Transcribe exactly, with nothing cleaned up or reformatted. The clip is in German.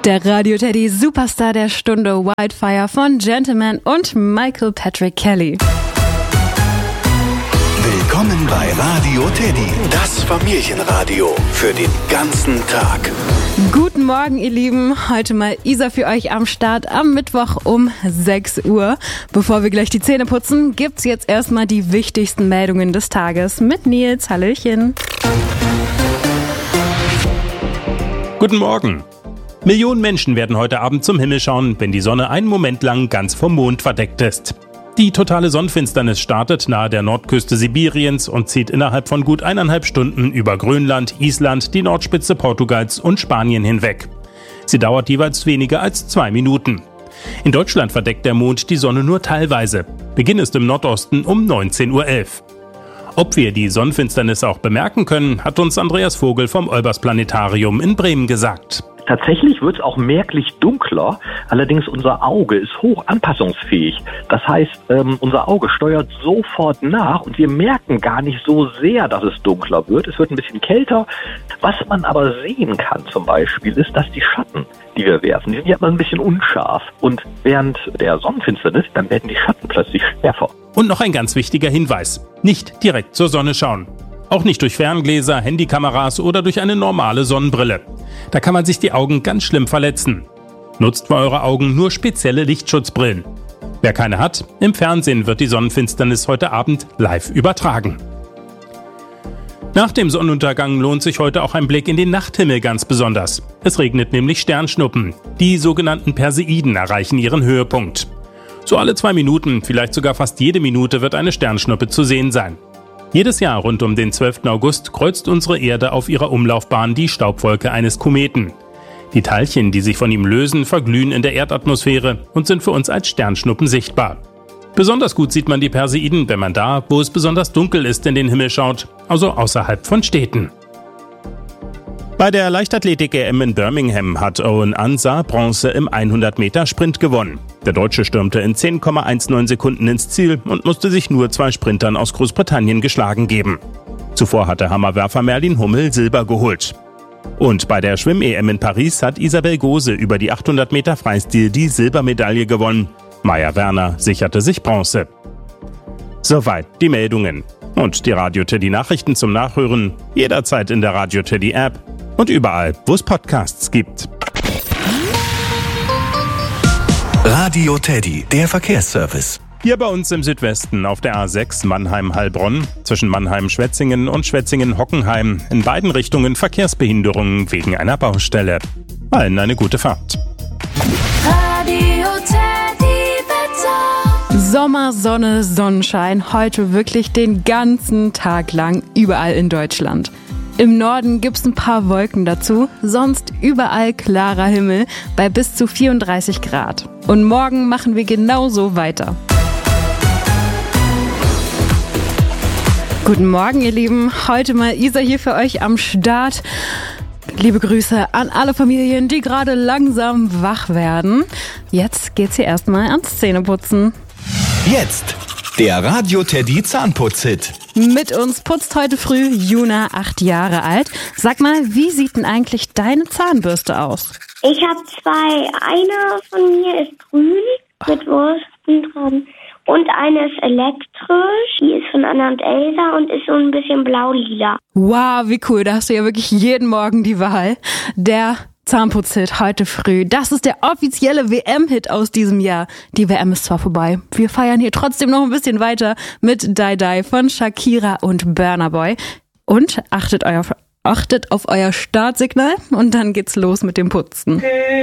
Der Radio Teddy Superstar der Stunde Wildfire von Gentleman und Michael Patrick Kelly. Willkommen bei Radio Teddy, das Familienradio für den ganzen Tag. Guten Morgen, ihr Lieben. Heute mal Isa für euch am Start am Mittwoch um sechs Uhr. Bevor wir gleich die Zähne putzen, gibt's jetzt erstmal die wichtigsten Meldungen des Tages mit Nils. Hallöchen. Guten Morgen. Millionen Menschen werden heute Abend zum Himmel schauen, wenn die Sonne einen Moment lang ganz vom Mond verdeckt ist. Die totale Sonnenfinsternis startet nahe der Nordküste Sibiriens und zieht innerhalb von gut eineinhalb Stunden über Grönland, Island, die Nordspitze Portugals und Spanien hinweg. Sie dauert jeweils weniger als zwei Minuten. In Deutschland verdeckt der Mond die Sonne nur teilweise. Beginn ist im Nordosten um neunzehn Uhr elf. Ob wir die Sonnenfinsternis auch bemerken können, hat uns Andreas Vogel vom Olbers Planetarium in Bremen gesagt. Tatsächlich wird es auch merklich dunkler, allerdings unser Auge ist hoch anpassungsfähig. Das heißt, ähm, unser Auge steuert sofort nach und wir merken gar nicht so sehr, dass es dunkler wird. Es wird ein bisschen kälter. Was man aber sehen kann zum Beispiel, ist, dass die Schatten, die wir werfen, die sind ja immer ein bisschen unscharf. Und während der Sonnenfinsternis, dann werden die Schatten plötzlich schärfer. Und noch ein ganz wichtiger Hinweis: Nicht direkt zur Sonne schauen. Auch nicht durch Ferngläser, Handykameras oder durch eine normale Sonnenbrille. Da kann man sich die Augen ganz schlimm verletzen. Nutzt für eure Augen nur spezielle Lichtschutzbrillen. Wer keine hat, im Fernsehen wird die Sonnenfinsternis heute Abend live übertragen. Nach dem Sonnenuntergang lohnt sich heute auch ein Blick in den Nachthimmel ganz besonders. Es regnet nämlich Sternschnuppen. Die sogenannten Perseiden erreichen ihren Höhepunkt. So alle zwei Minuten, vielleicht sogar fast jede Minute wird eine Sternschnuppe zu sehen sein. Jedes Jahr rund um den zwölften August kreuzt unsere Erde auf ihrer Umlaufbahn die Staubwolke eines Kometen. Die Teilchen, die sich von ihm lösen, verglühen in der Erdatmosphäre und sind für uns als Sternschnuppen sichtbar. Besonders gut sieht man die Perseiden, wenn man da, wo es besonders dunkel ist, in den Himmel schaut, also außerhalb von Städten. Bei der Leichtathletik-E M in Birmingham hat Owen Ansah Bronze im hundert Meter Sprint gewonnen. Der Deutsche stürmte in zehn Komma neunzehn Sekunden ins Ziel und musste sich nur zwei Sprintern aus Großbritannien geschlagen geben. Zuvor hatte Hammerwerfer Merlin Hummel Silber geholt. Und bei der Schwimm-E M in Paris hat Isabel Gose über die achthundert Meter Freistil die Silbermedaille gewonnen. Maja Werner sicherte sich Bronze. Soweit die Meldungen. Und die Radio Teddy Nachrichten zum Nachhören jederzeit in der Radio Teddy App und überall, wo es Podcasts gibt. Radio Teddy, der Verkehrsservice. Hier bei uns im Südwesten auf der A sechs Mannheim-Heilbronn, zwischen Mannheim-Schwetzingen und Schwetzingen-Hockenheim, in beiden Richtungen Verkehrsbehinderungen wegen einer Baustelle. Allen eine gute Fahrt. Radio Teddy Wetter. Sommer, Sonne, Sonnenschein, heute wirklich den ganzen Tag lang überall in Deutschland. Im Norden gibt's ein paar Wolken dazu, sonst überall klarer Himmel bei bis zu vierunddreißig Grad. Und morgen machen wir genauso weiter. Guten Morgen, ihr Lieben. Heute mal Isa hier für euch am Start. Liebe Grüße an alle Familien, die gerade langsam wach werden. Jetzt geht's hier erstmal ans Zähneputzen. Jetzt der Radio Teddy Zahnputz-Hit. Mit uns putzt heute früh Juna, acht Jahre alt. Sag mal, wie sieht denn eigentlich deine Zahnbürste aus? Ich habe zwei. Eine von mir ist grün mit Wursten dran. Und eine ist elektrisch. Die ist von Anna und Elsa und ist so ein bisschen blau-lila. Wow, wie cool. Da hast du ja wirklich jeden Morgen die Wahl. Der Zahnputzhit heute früh. Das ist der offizielle W M-Hit aus diesem Jahr. Die W M ist zwar vorbei. Wir feiern hier trotzdem noch ein bisschen weiter mit Die Die von Shakira und Burna Boy. Und achtet, euer, achtet auf euer Startsignal und dann geht's los mit dem Putzen.